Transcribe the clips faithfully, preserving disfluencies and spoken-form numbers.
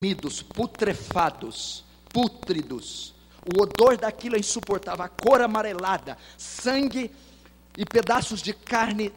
comidos, putrefados, pútridos. O odor daquilo é insuportável, a cor amarelada, sangue e pedaços de carne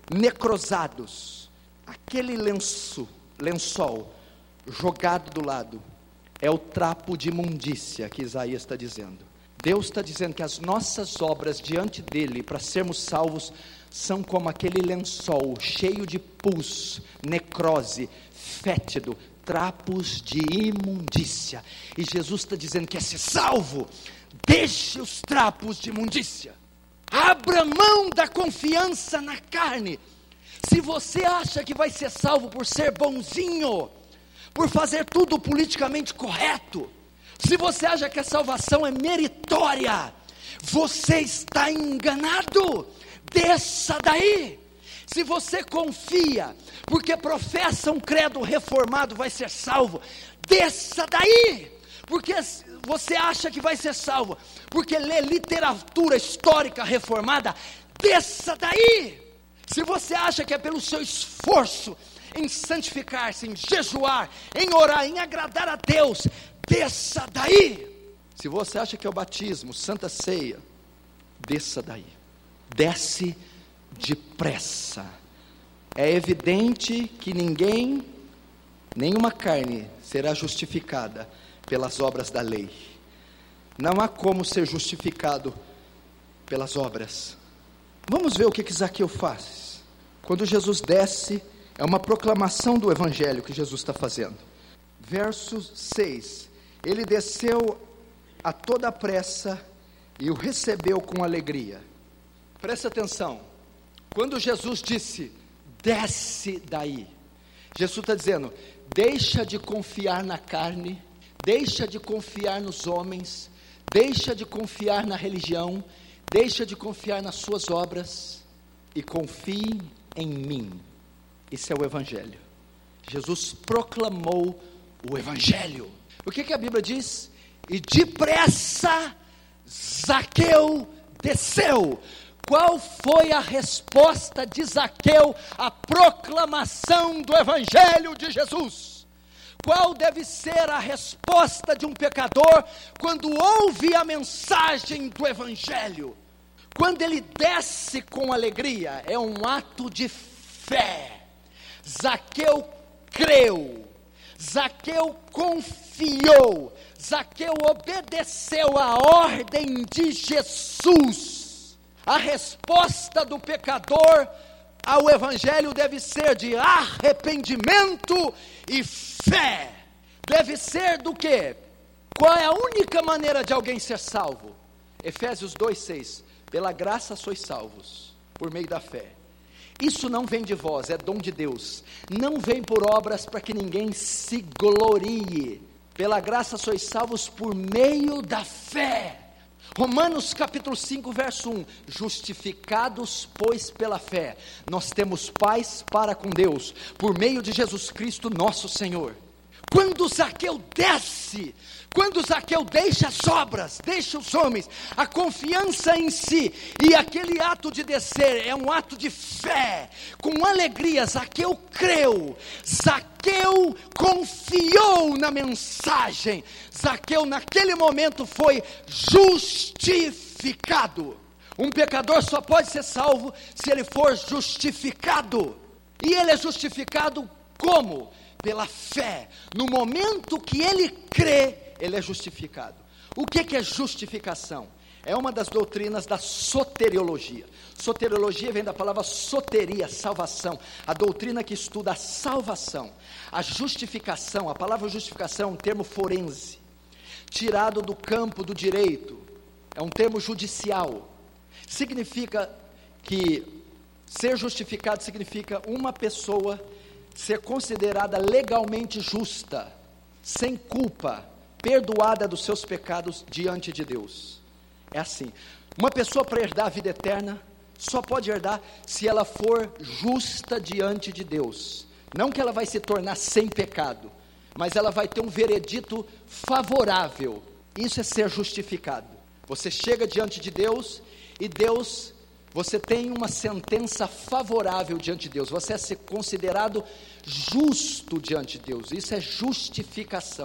necrosados. Aquele lenço, lençol jogado do lado é o trapo de imundícia que Isaías está dizendo. Deus está dizendo que as nossas obras diante dele, para sermos salvos, são como aquele lençol cheio de pus, necrose, fétido, trapos de imundícia. E Jesus está dizendo que é ser salvo, deixe os trapos de imundícia, abra mão da confiança na carne. Se você acha que vai ser salvo por ser bonzinho, por fazer tudo politicamente correto, se você acha que a salvação é meritória, você está enganado. Desça daí. Se você confia, porque professa um credo reformado, vai ser salvo, desça daí. Porque você acha que vai ser salvo, porque lê literatura histórica reformada, desça daí. Se você acha que é pelo seu esforço em santificar-se, em jejuar, em orar, em agradar a Deus, desça daí. Se você acha que é o batismo, Santa Ceia, desça daí. Desce depressa. É evidente que ninguém, nenhuma carne será justificada pelas obras da lei. Não há como ser justificado pelas obras. Vamos ver o que que Zaqueu faz. Quando Jesus desce, é uma proclamação do evangelho que Jesus está fazendo. Verso seis, ele desceu a toda pressa e o recebeu com alegria. Presta atenção, quando Jesus disse, desce daí, Jesus está dizendo, deixa de confiar na carne, deixa de confiar nos homens, deixa de confiar na religião, deixa de confiar nas suas obras, e confie em mim. Esse é o evangelho. Jesus proclamou o evangelho. O que que a Bíblia diz? E depressa Zaqueu desceu. Qual foi a resposta de Zaqueu à proclamação do evangelho de Jesus? Qual deve ser a resposta de um pecador quando ouve a mensagem do evangelho? Quando ele desce com alegria, é um ato de fé. Zaqueu creu, Zaqueu confiou, Zaqueu obedeceu à ordem de Jesus. A resposta do pecador ao evangelho deve ser de arrependimento e fé. Deve ser do quê? Qual é a única maneira de alguém ser salvo? Efésios dois, seis, pela graça sois salvos, por meio da fé. Isso não vem de vós, é dom de Deus, não vem por obras para que ninguém se glorie, pela graça sois salvos por meio da fé. Romanos capítulo cinco, verso um, justificados pois pela fé, nós temos paz para com Deus, por meio de Jesus Cristo nosso Senhor. Quando Zaqueu desce, quando Zaqueu deixa as obras, deixa os homens, a confiança em si, e aquele ato de descer, é um ato de fé, com alegria, Zaqueu creu, Zaqueu confiou na mensagem, Zaqueu naquele momento foi justificado. Um pecador só pode ser salvo se ele for justificado, e ele é justificado como? Pela fé. No momento que ele crê, ele é justificado. O que que é justificação? É uma das doutrinas da soteriologia. Soteriologia vem da palavra soteria, salvação. A doutrina que estuda a salvação. A justificação, a palavra justificação é um termo forense, tirado do campo do direito. É um termo judicial. Significa que ser justificado significa uma pessoa ser considerada legalmente justa, sem culpa, perdoada dos seus pecados diante de Deus. É assim, uma pessoa para herdar a vida eterna, só pode herdar se ela for justa diante de Deus. Não que ela vai se tornar sem pecado, mas ela vai ter um veredito favorável. Isso é ser justificado. Você chega diante de Deus, e Deus você tem uma sentença favorável diante de Deus, você é considerado justo diante de Deus, isso é justificação.